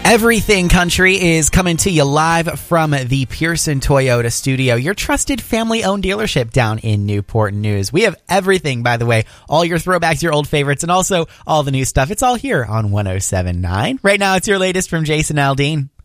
Everything Country is coming to you live from the Pearson Toyota studio, your trusted family-owned dealership down in Newport News. We have everything, by the way, all your throwbacks, your old favorites, and also all the new stuff. It's all here on 107.9. Right now, it's your latest from Jason Aldean.